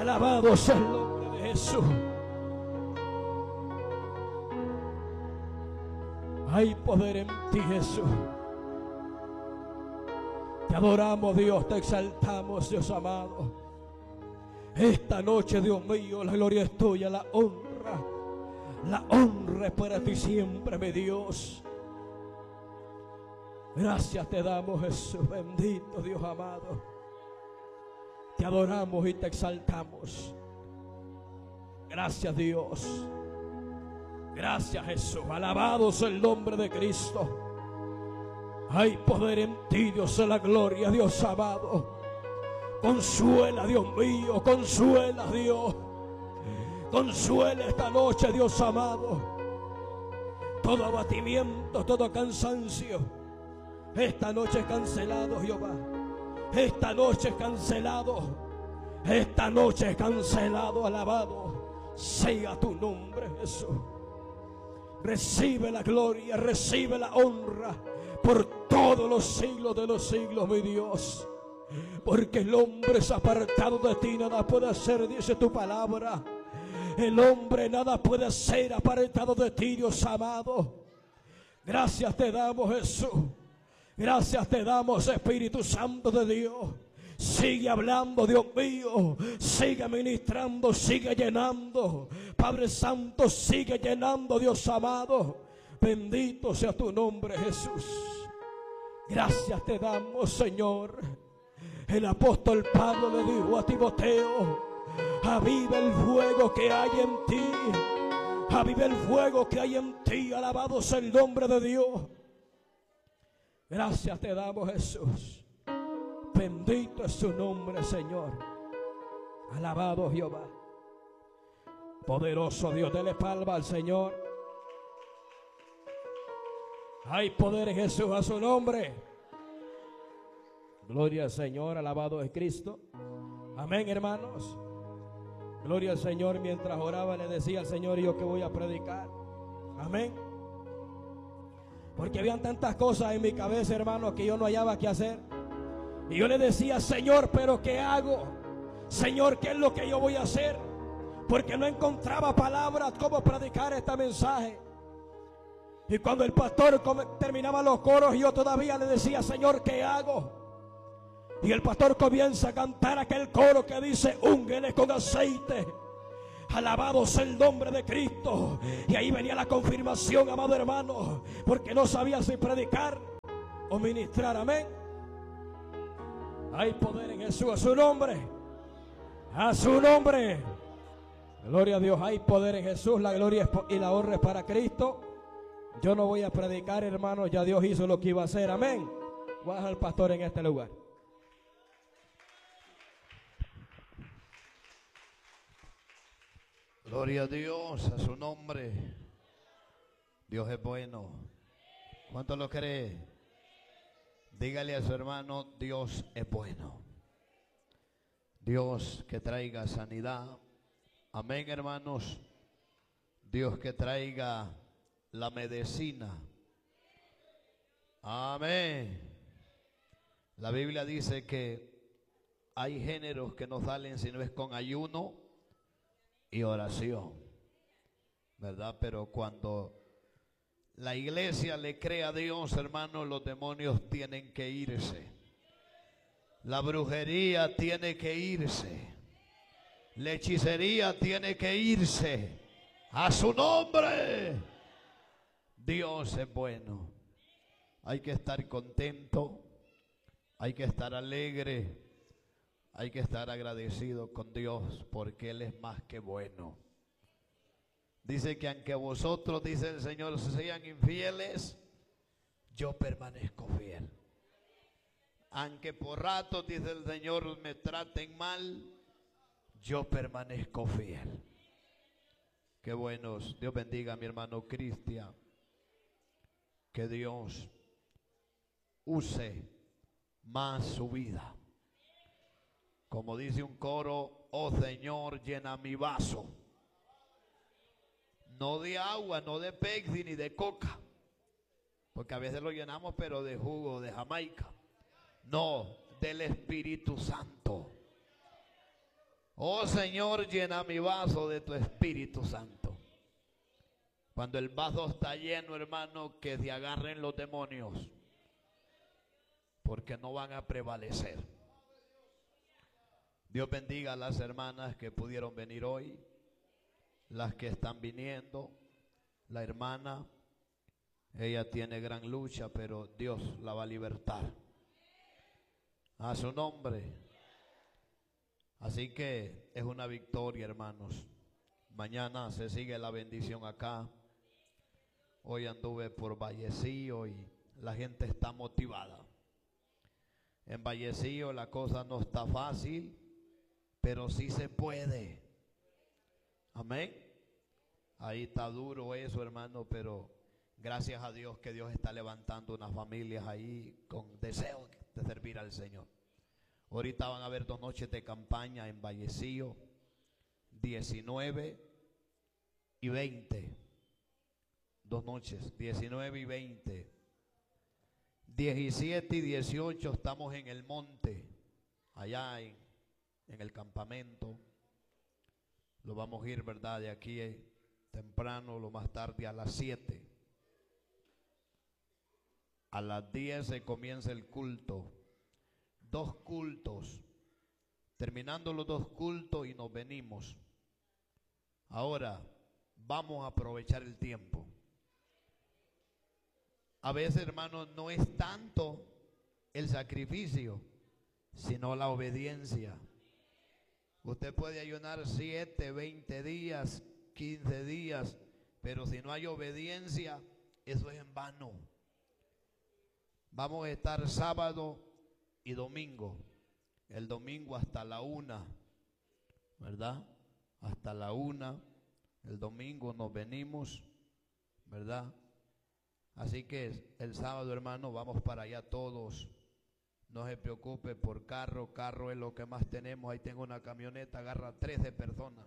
Alabado sea el nombre de Jesús. Hay poder en ti, Jesús. Te adoramos, Dios, te exaltamos, Dios amado. Esta noche, Dios mío, la gloria es tuya, la honra es para ti siempre, mi Dios. Gracias te damos, Jesús, bendito Dios amado. Te adoramos y te exaltamos. Gracias, Dios. Gracias, Jesús. Alabado sea el nombre de Cristo. Hay poder en ti, Dios de la gloria, Dios amado. Consuela, Dios mío, consuela, Dios. Consuela esta noche, Dios amado. Todo abatimiento, todo cansancio, esta noche es cancelado, Jehová. Esta noche es cancelado. Esta noche es cancelado. Alabado sea tu nombre, Jesús. Recibe la gloria, recibe la honra por todos los siglos de los siglos, mi Dios. Porque el hombre es apartado de ti, nada puede hacer, dice tu palabra. El hombre nada puede ser apartado de ti, Dios amado. Gracias te damos, Jesús. Gracias te damos, Espíritu Santo de Dios. Sigue hablando, Dios mío. Sigue ministrando, sigue llenando. Padre Santo, sigue llenando, Dios amado. Bendito sea tu nombre, Jesús. Gracias te damos, Señor. El apóstol Pablo le dijo a Timoteo: aviva el fuego que hay en ti. Aviva el fuego que hay en ti. Alabado sea el nombre de Dios. Gracias te damos, Jesús. Bendito es su nombre, Señor. Alabado Jehová. Poderoso Dios, dele palma al Señor. Hay poder en Jesús, a su nombre. Gloria al Señor, alabado es Cristo. Amén, hermanos. Gloria al Señor. Mientras oraba le decía al Señor: yo que voy a predicar. Amén. Porque habían tantas cosas en mi cabeza, hermano, que yo no hallaba qué hacer. Y yo le decía: Señor, ¿pero qué hago? Señor, ¿qué es lo que yo voy a hacer? Porque no encontraba palabras cómo predicar este mensaje. Y cuando el pastor terminaba los coros, yo todavía le decía: Señor, ¿qué hago? Y el pastor comienza a cantar aquel coro que dice: úngele con aceite. Alabado sea el nombre de Cristo. Y ahí venía la confirmación, amado hermano, porque no sabía si predicar o ministrar. Amén. Hay poder en Jesús, a su nombre. A su nombre. Gloria a Dios. Hay poder en Jesús. La gloria y la honra es para Cristo. Yo no voy a predicar, hermano. Ya Dios hizo lo que iba a hacer. Amén. Voy a dejar al pastor en este lugar. Gloria a Dios, a su nombre. Dios es bueno. ¿Cuánto lo cree? Dígale a su hermano: Dios es bueno. Dios que traiga sanidad. Amén, hermanos. Dios que traiga la medicina. Amén. La Biblia dice que hay géneros que no salen si no es con ayuno y oración, ¿verdad? Pero cuando la iglesia le cree a Dios, hermanos, los demonios tienen que irse. La brujería tiene que irse. La hechicería tiene que irse. A su nombre. Dios es bueno. Hay que estar contento. Hay que estar alegre. Hay que estar agradecido con Dios, porque Él es más que bueno. Dice que aunque vosotros, dice el Señor, sean infieles, yo permanezco fiel. Aunque por rato, dice el Señor, me traten mal, yo permanezco fiel. Qué buenos. Dios bendiga a mi hermano Cristian. Que Dios use más su vida. Como dice un coro: oh Señor, llena mi vaso. No de agua, no de Pepsi ni de Coca, porque a veces lo llenamos pero de jugo de Jamaica. No, del Espíritu Santo. Oh Señor, llena mi vaso de tu Espíritu Santo. Cuando el vaso está lleno, hermano, que se agarren los demonios, porque no van a prevalecer. Dios bendiga a las hermanas que pudieron venir hoy, las que están viniendo. La hermana, ella tiene gran lucha, pero Dios la va a libertar. A su nombre. Así que es una victoria, hermanos. Mañana se sigue la bendición acá. Hoy anduve por Vallecillo y la gente está motivada. En Vallecillo la cosa no está fácil, pero sí se puede. Amén. Ahí está duro eso, hermano, pero gracias a Dios que Dios está levantando unas familias ahí con deseo de servir al Señor. Ahorita van a haber 2 noches de campaña en Vallecillo, 19 y 20. 2 noches, 19 y 20. 17 y 18 estamos en el monte, allá en el campamento. Lo vamos a ir, ¿verdad? De aquí temprano, lo más tarde a las 7. A las 10 se comienza el culto. 2 cultos. Terminando los 2 cultos y nos venimos. Ahora vamos a aprovechar el tiempo. A veces, hermanos, no es tanto el sacrificio, sino la obediencia. Usted puede ayunar 7, 20 días, 15 días, pero si no hay obediencia, eso es en vano. Vamos a estar sábado y domingo. El domingo hasta la 1, ¿verdad? Hasta la 1. El domingo nos venimos, ¿verdad? Así que el sábado, hermano, vamos para allá todos. No se preocupe por carro. Carro es lo que más tenemos. Ahí tengo una camioneta, agarra 13 personas.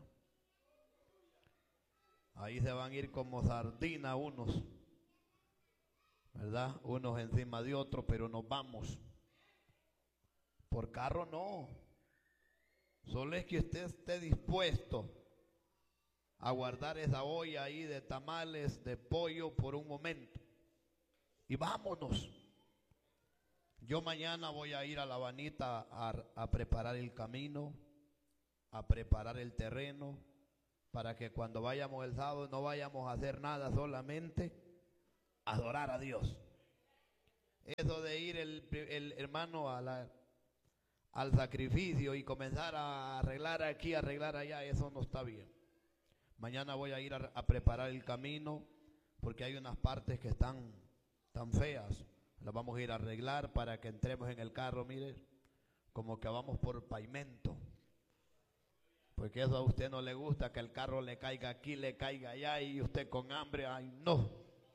Ahí se van a ir como sardina unos, ¿verdad? Unos encima de otros, pero nos vamos. Por carro no. Solo es que usted esté dispuesto a guardar esa olla ahí de tamales, de pollo por un momento. Y vámonos. Yo mañana voy a ir a La Habanita a preparar el camino, a preparar el terreno, para que cuando vayamos el sábado no vayamos a hacer nada, solamente adorar a Dios. Eso de ir el hermano al sacrificio y comenzar a arreglar aquí, arreglar allá, eso no está bien. Mañana voy a ir a preparar el camino, porque hay unas partes que están tan feas. Las vamos a ir a arreglar para que entremos en el carro, mire, como que vamos por pavimento. Porque eso a usted no le gusta, que el carro le caiga aquí, le caiga allá y usted con hambre, ay no.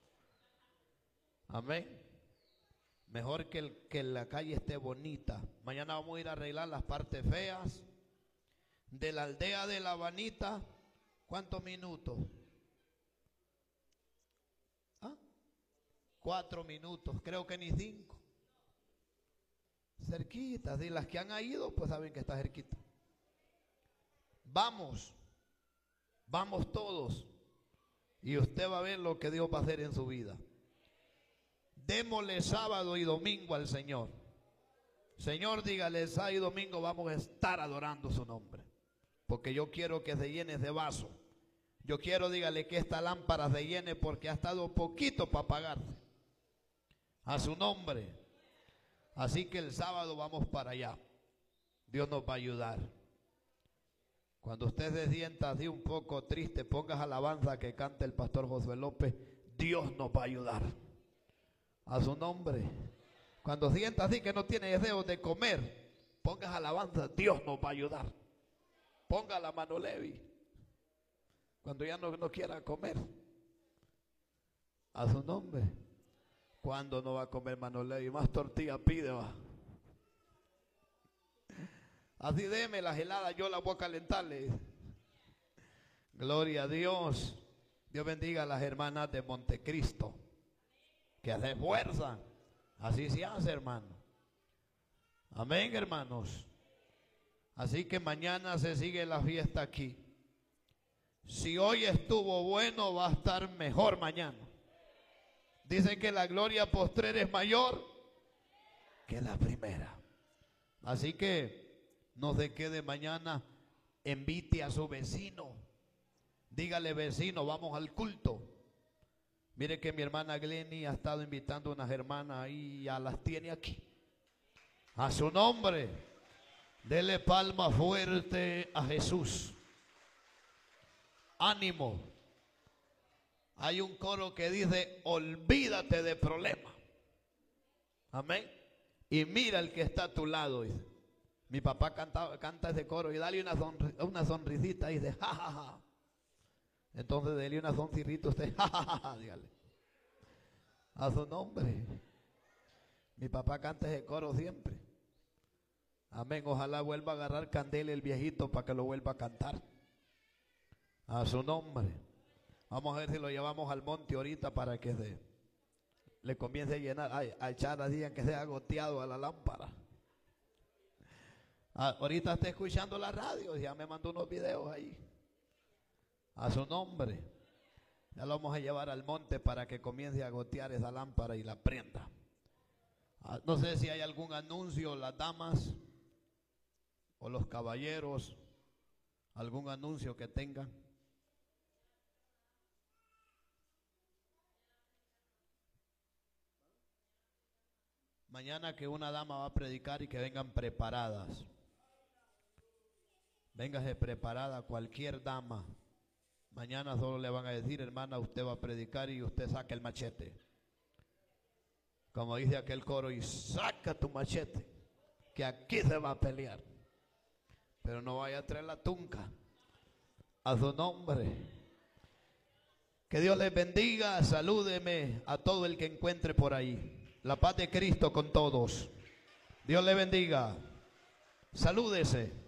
Amén. Mejor que la calle esté bonita. Mañana vamos a ir a arreglar las partes feas de la aldea de La Habanita. ¿Cuántos minutos? 4 minutos, creo que ni 5. Cerquita, y las que han ido, pues saben que está cerquita. Vamos todos. Y usted va a ver lo que Dios va a hacer en su vida. Démosle sábado y domingo al Señor. Señor, dígale, sábado y domingo vamos a estar adorando su nombre. Porque yo quiero que se llene ese vaso. Yo quiero, dígale, que esta lámpara se llene porque ha estado poquito para apagarse. A su nombre. Así que el sábado vamos para allá. Dios nos va a ayudar. Cuando usted se sienta así un poco triste, pongas alabanza que canta el pastor Josué López. Dios nos va a ayudar. A su nombre. Cuando sienta así que no tiene deseo de comer, pongas alabanza. Dios nos va a ayudar. Ponga la mano Levi. Cuando ya no quiera comer. A su nombre. ¿Cuándo no va a comer mano Levi? Más tortilla pide, va. Así deme las heladas, yo las voy a calentarle. Gloria a Dios. Dios bendiga a las hermanas de Montecristo, que hacen fuerza. Así se hace, hermano. Amén, hermanos. Así que mañana se sigue la fiesta aquí. Si hoy estuvo bueno, va a estar mejor mañana. Dicen que la gloria postrera es mayor que la primera. Así que no se quede mañana, invite a su vecino. Dígale: vecino, vamos al culto. Mire que mi hermana Glenny ha estado invitando a unas hermanas y ya las tiene aquí. A su nombre. Dele palma fuerte a Jesús. Ánimo. Hay un coro que dice: olvídate de problemas. Amén. Y mira el que está a tu lado. Dice. Mi papá canta ese coro y dale una sonrisita y dice: ja, ja, ja. Entonces dele una sonrisita usted, ja, ja, ja, dígale. A su nombre. Mi papá canta ese coro siempre. Amén. Ojalá vuelva a agarrar candela el viejito para que lo vuelva a cantar. A su nombre. Vamos a ver si lo llevamos al monte ahorita para que le comience a llenar, a echar así, que sea goteado a la lámpara. Ahorita está escuchando la radio, ya me mandó unos videos ahí. A su nombre. Ya lo vamos a llevar al monte para que comience a gotear esa lámpara y la prenda. No sé si hay algún anuncio, las damas o los caballeros, algún anuncio que tengan. Mañana que una dama va a predicar y que vengan preparadas. Véngase preparada cualquier dama. Mañana solo le van a decir: hermana, usted va a predicar y usted saca el machete. Como dice aquel coro: y saca tu machete, que aquí se va a pelear. Pero no vaya a traer la tunca. A su nombre. Que Dios les bendiga. Salúdeme a todo el que encuentre por ahí. La paz de Cristo con todos. Dios les bendiga. Salúdese.